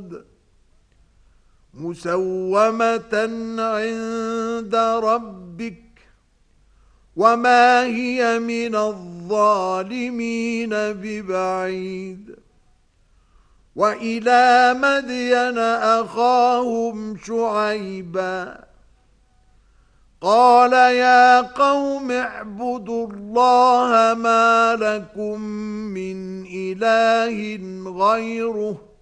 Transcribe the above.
ثمود مسومة عند ربك وما هي من الظالمين ببعيد وإلى مدين أخاهم شعيبا قال يا قوم اعبدوا الله ما لكم من إله غيره